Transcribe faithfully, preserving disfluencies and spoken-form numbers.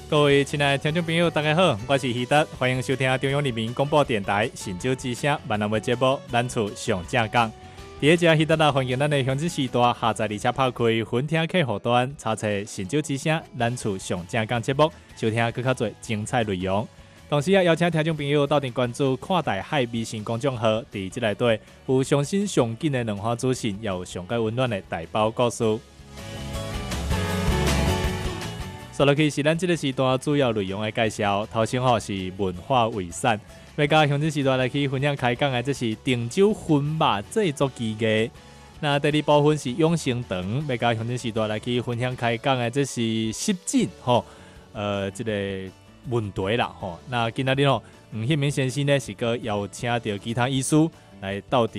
各位亲爱的听众朋友，大家好，我是希德，欢迎收听中央人民广播电台神州之声闽南话节目《咱厝上正讲》。第一节希德啦，欢迎咱的乡亲时代下载而且拍开分听客户端，查找神州之声咱厝上正讲节目，收听更较多精彩内容。同时也邀请听众朋友到店关注看大海微信公众号，伫即内底有上新上紧的两花资讯，也有上界温暖的大包故事。说落去是咱这个时段主要内容的介绍。头先吼是文化遗产，要甲乡亲时代来去分享开讲的，这是定州薰肉制作技艺。那第二部分是永生堂，要甲乡亲时代来去分享开讲的，这是湿疹吼，呃，这个问题啦吼。那今仔日吼，黄显明先生呢是个邀请到其他医师来到底。